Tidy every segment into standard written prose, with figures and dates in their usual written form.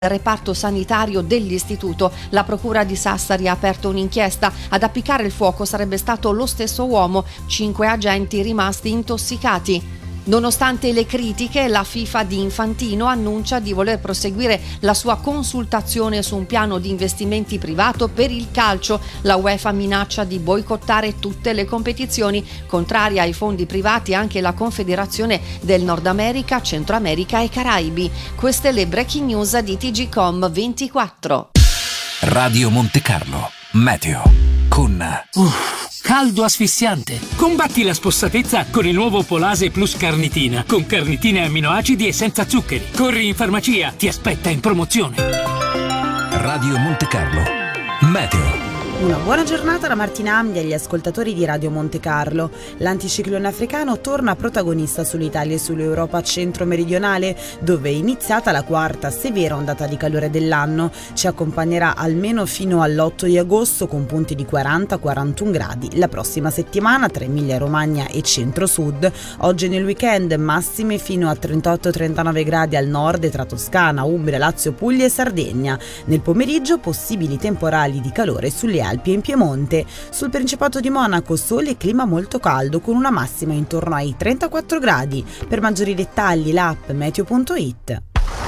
reparto sanitario dell'istituto. La procura di Sassari ha aperto un'inchiesta. Ad appiccare il fuoco sarebbe stato lo stesso uomo, 5 agenti rimasti intossicati. Nonostante le critiche, la FIFA di Infantino annuncia di voler proseguire la sua consultazione su un piano di investimenti privato per il calcio. La UEFA minaccia di boicottare tutte le competizioni. Contraria ai fondi privati anche la Confederazione del Nord America, Centro America e Caraibi. Queste le breaking news di TGcom 24. Radio Monte Carlo, meteo con... caldo asfissiante. Combatti la spossatezza con il nuovo Polase Plus Carnitina, con carnitine e amminoacidi e senza zuccheri. Corri in farmacia, ti aspetta in promozione. Radio Monte Carlo, meteo. Una buona giornata da Martina Amdi agli ascoltatori di Radio Monte Carlo. L'anticiclone africano torna protagonista sull'Italia e sull'Europa centro-meridionale, dove è iniziata la quarta severa ondata di calore dell'anno. Ci accompagnerà almeno fino all'8 di agosto con punti di 40-41 gradi. La prossima settimana tra Emilia-Romagna e centro-sud. Oggi nel weekend massime fino a 38-39 gradi al nord tra Toscana, Umbria, Lazio, Puglia e Sardegna. Nel pomeriggio possibili temporali di calore sulle Alpi e in Piemonte. Sul Principato di Monaco sole e clima molto caldo con una massima intorno ai 34 gradi. Per maggiori dettagli l'app meteo.it.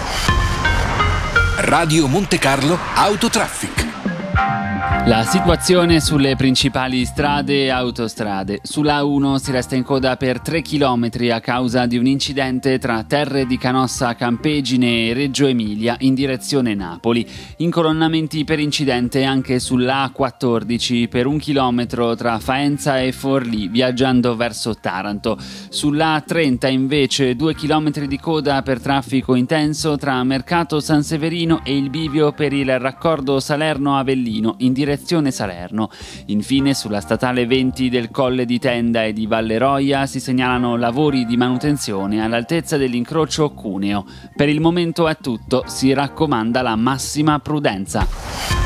Radio Monte Carlo Autotraffic. La situazione sulle principali strade e autostrade. Sulla A1 si resta in coda per 3 km a causa di un incidente tra Terre di Canossa Campegine e Reggio Emilia in direzione Napoli. Incolonnamenti per incidente anche sulla A14 per 1 chilometro tra Faenza e Forlì viaggiando verso Taranto. Sulla A30 invece 2 km di coda per traffico intenso tra Mercato San Severino e il bivio per il raccordo Salerno-Avellino in direzione Salerno. Infine sulla statale 20 del Colle di Tenda e di Valleroia si segnalano lavori di manutenzione all'altezza dell'incrocio Cuneo. Per il momento è tutto, si raccomanda la massima prudenza.